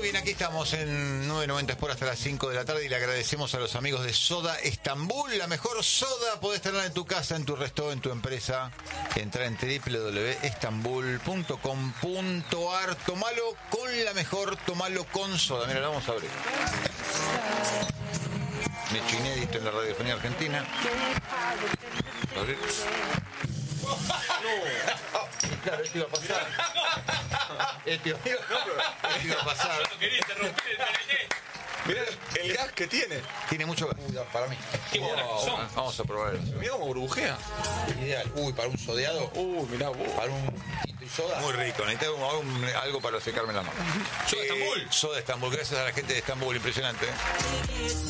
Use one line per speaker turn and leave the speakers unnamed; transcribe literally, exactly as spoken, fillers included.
Muy bien, aquí estamos en nueve noventa por hasta las cinco de la tarde y le agradecemos a los amigos de Soda Estambul, la mejor soda. Podés tenerla en tu casa, en tu restaurante, en tu empresa. Entra en w w w punto estambul punto com punto a r. Tomalo con la mejor, tomalo con soda. Mira, la vamos a abrir. Un hecho inédito en la radiofonía argentina. A ver. No. Claro, esto iba a pasar. Esto iba, esto iba a pasar.
Yo no quería interrumpir el T N T.
Mirá el gas que tiene.
Tiene mucho gas.
Uy, para mí.
Qué buenas que son.
Vamos a probar eso.
Mirá cómo burbujea.
Ideal. Uy, para un sodeado.
Uy, mirá vos.
Para un quinto y soda.
Muy rico. Necesito un- algo para secarme la mano.
Soda Estambul.
Soda Estambul. Gracias a la gente de Estambul. Impresionante.